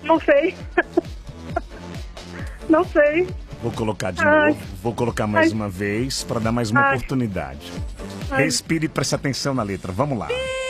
Não sei. Não sei. Vou colocar de Ai. novo. Vou colocar mais Ai. uma vez para dar mais uma Ai. oportunidade. Ai. Respire e preste atenção na letra. Vamos lá.